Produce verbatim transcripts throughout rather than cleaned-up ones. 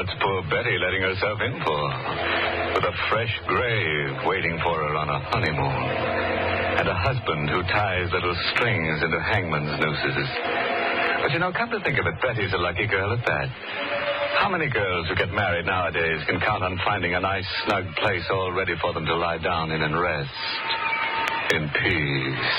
What's poor Betty letting herself in for? With a fresh grave waiting for her on a honeymoon. And a husband who ties little strings into hangman's nooses. But you know, come to think of it, Betty's a lucky girl at that. How many girls who get married nowadays can count on finding a nice, snug place all ready for them to lie down in and rest in peace?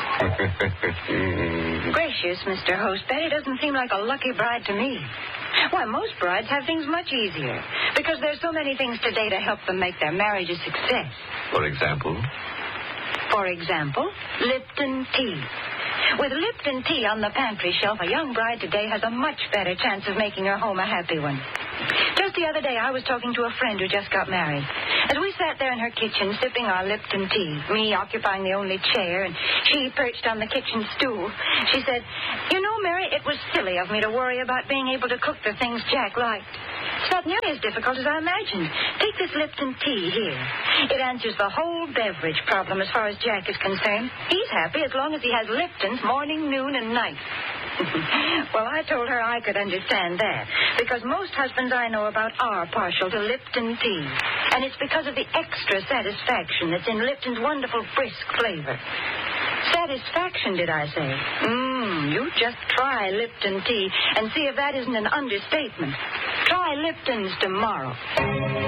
Gracious, Mister Host, Betty doesn't seem like a lucky bride to me. Why, most brides have things much easier because there's so many things today to help them make their marriage a success. For example? For example, Lipton tea. With Lipton tea on the pantry shelf, a young bride today has a much better chance of making her home a happy one. Just the other day, I was talking to a friend who just got married. As we sat there in her kitchen sipping our Lipton tea, me occupying the only chair and she perched on the kitchen stool, she said, "You know, Mary, it was silly of me to worry about being able to cook the things Jack liked. It's not nearly as difficult as I imagined. Take this Lipton tea here. It answers the whole beverage problem as far as Jack is concerned. He's happy as long as he has Lipton's morning, noon, and night." Well, I told her I could understand that, because most husbands I know about are partial to Lipton tea. And it's because of the extra satisfaction that's in Lipton's wonderful brisk flavor. Satisfaction, did I say? Mmm, you just try Lipton tea and see if that isn't an understatement. Try Lipton's tomorrow.